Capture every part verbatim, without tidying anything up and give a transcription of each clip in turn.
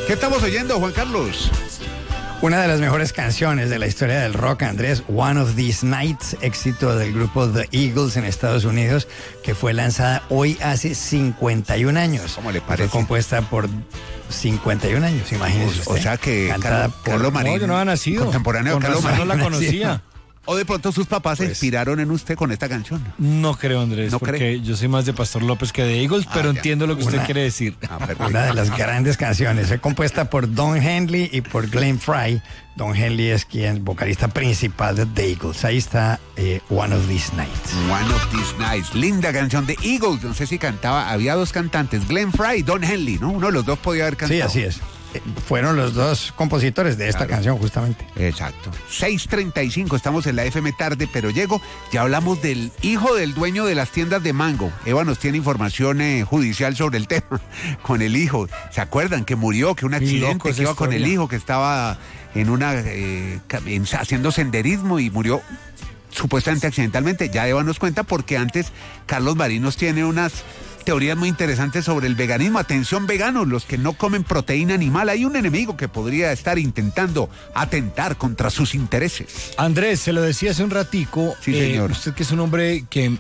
¿Qué estamos oyendo, Juan Carlos? Una de las mejores canciones de la historia del rock, Andrés, One of These Nights, éxito del grupo The Eagles en Estados Unidos, que fue lanzada hoy hace cincuenta y un años. ¿Cómo le parece? Fue compuesta por cincuenta y un años, imagínese. O, o sea que cantada Carlos, por... Carlos Marín, no, yo no había nacido. Contemporáneo de Carlos Marín. No la conocía. O de pronto sus papás se Pues, inspiraron en usted con esta canción. No creo, Andrés, ¿No porque cree? yo soy más de Pastor López que de Eagles, Ah, pero ya. entiendo lo que usted Una- quiere decir. Ah, perfecto. Una de las grandes canciones. Fue compuesta por Don Henley y por Glenn Frey. Don Henley es quien, vocalista principal de The Eagles. Ahí está eh, One of These Nights. One of These Nights, linda canción de Eagles. No sé si cantaba, había dos cantantes, Glenn Frey y Don Henley, ¿no? Uno de los dos podía haber cantado. Sí, así es. Eh, Fueron los dos compositores de esta Claro. canción, justamente. Exacto. seis treinta y cinco, estamos en la F M tarde, pero llego. Ya hablamos del hijo del dueño de las tiendas de Mango. Eva nos tiene información eh, judicial sobre el tema, con el hijo. ¿Se acuerdan que murió, que un Muy accidente, loco esa que iba con el historia. hijo, que estaba en una eh, ca- en- haciendo senderismo y murió supuestamente accidentalmente? Ya Eva nos cuenta, porque antes Carlos Marín nos tiene unas teorías muy interesantes sobre el veganismo. Atención, veganos, los que no comen proteína animal. Hay un enemigo que podría estar intentando atentar contra sus intereses. Andrés, se lo decía hace un ratico, Sí, eh, señor. usted que es un hombre que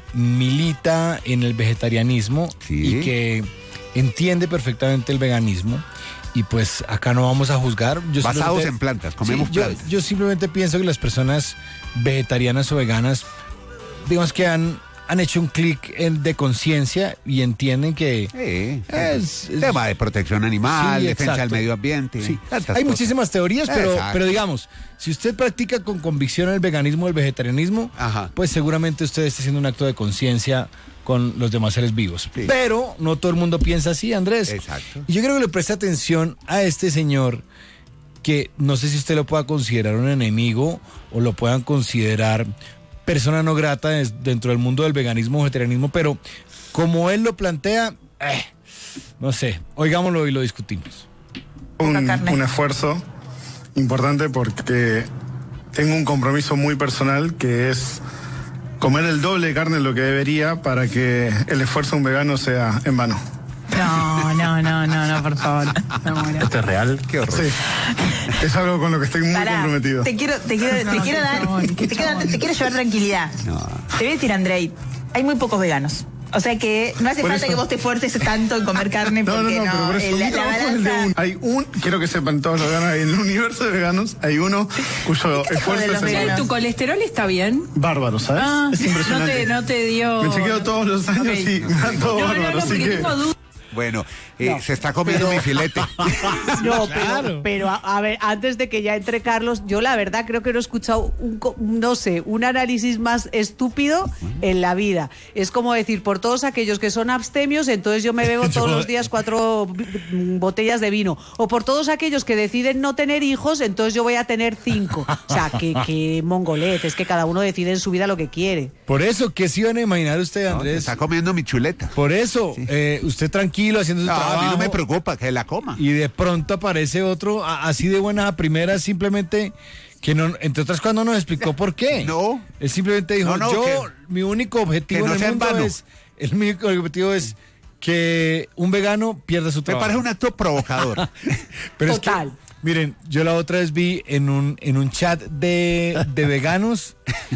milita en el vegetarianismo Sí. y que entiende perfectamente el veganismo, y pues acá no vamos a juzgar. Yo Basados simplemente- en plantas, comemos Sí, yo- plantas. Yo, simplemente pienso que las personas vegetarianas o veganas, digamos que han, han hecho un clic en- de conciencia y entienden que Sí, es- es- tema de protección animal, Sí, defensa exacto. del medio ambiente. Sí, tantas hay cosas. muchísimas teorías, pero, Exacto. pero digamos, si usted practica con convicción el veganismo o el vegetarianismo, Ajá. pues seguramente usted está haciendo un acto de conciencia con los demás seres vivos. Sí. Pero no todo el mundo piensa así, Andrés. Exacto. Y yo creo que le preste atención a este señor, que no sé si usted lo pueda considerar un enemigo o lo puedan considerar persona no grata des- dentro del mundo del veganismo o vegetarianismo, pero como él lo plantea, eh, no sé, oigámoslo y lo discutimos. un, carne. un esfuerzo importante porque tengo un compromiso muy personal, que es comer el doble de carne de lo que debería para que el esfuerzo de un vegano sea en vano. No, no, no, no, no, por favor. Me muero. ¿Esto es real? Qué horror. Sí, es algo con lo que estoy muy Pará, comprometido. te quiero, te quiero, te No, quiero qué dar, chabón, qué te, quiero, chabón. te quiero llevar tranquilidad. No. Te voy a decir, Andrei, hay muy pocos veganos. O sea que no hace Por falta eso- que vos te esfuerces tanto en comer carne No, no, porque no, no. pero por eso el- mi la, trabajo es el de balanza. un- hay un, quiero que sepan todos los veganos, en el universo de veganos hay uno cuyo ¿Qué te jode esfuerzo los es en veganos? vano. ¿Tu colesterol está bien? Bárbaro, ¿sabes? Ah, es impresionante. No te, no te dio. Me chequeo todos los años Ok. y me da todo No, no, bárbaro, no, así porque que... tengo dudas. Bueno, eh, se está comiendo mi filete. No, Claro. pero, pero a, a ver, antes de que ya entre Carlos, yo la verdad creo que no he escuchado un, co- no sé, un análisis más estúpido en la vida. Es como decir, por todos aquellos que son abstemios, entonces yo me bebo todos Yo- los días cuatro mm, botellas de vino. O por todos aquellos que deciden no tener hijos, entonces yo voy a tener cinco. O sea, que, que mongolet, es que cada uno decide en su vida lo que quiere. Por eso, ¿qué se iban a imaginar usted, No, se Andrés? está comiendo mi chuleta. Por eso, eh, usted tranquilo haciendo su No, trabajo. a mí no me preocupa que la coma. Y de pronto aparece otro, a- así de buenas a primeras, simplemente que no, entre otras cosas no nos explicó por qué. No. Él simplemente dijo, No, no, yo, que- mi único objetivo que no en el sea en mundo vano. es, el único objetivo es que un vegano pierda su Me trabajo. parece un acto provocador. Pero Total. Es que, miren, yo la otra vez vi en un, en un chat de, de veganos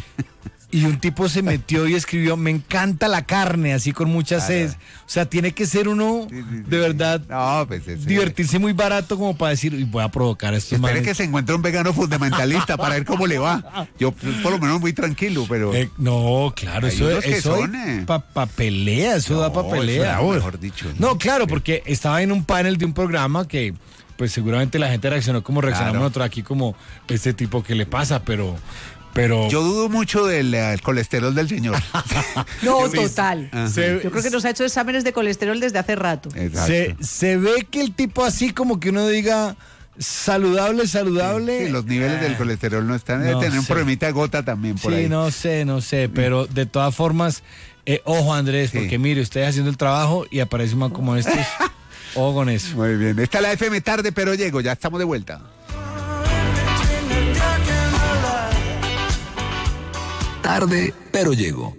y un tipo se metió y escribió, me encanta la carne, así con mucha sed. O sea, tiene que ser uno, Sí, sí, sí, de verdad, No, pues es, divertirse muy barato como para decir, y voy a provocar a estos Espere manes. que se encuentre un vegano fundamentalista para ver cómo le va. Yo por lo menos muy tranquilo, pero... Eh, no, claro, Hay eso, unos que eso son, eh. pa, pa pelea, eso da No, pa pelea. eso, mejor dicho. No, claro, porque estaba en un panel de un programa que, pues seguramente la gente reaccionó como reaccionamos Claro. nosotros aquí, como este tipo que le pasa, pero, pero Yo dudo mucho del eh, colesterol del señor. No, total. Ajá. se, Yo creo que nos ha hecho exámenes de colesterol desde hace rato. Exacto. se, se ve que el tipo así como que uno diga saludable, saludable. Sí, los niveles del colesterol no están. Debe no tener un sé. problemita de gota también por Sí, ahí. no sé, no sé, pero de todas formas, eh, ojo Andrés, Sí. porque mire, usted haciendo el trabajo y aparece un man como estos, ojo con eso. Muy bien. Está la F M tarde, pero llego. Ya estamos de vuelta. Tarde, pero llego.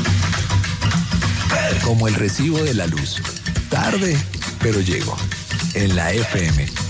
Como el recibo de la luz. Tarde, pero llego. en la F M.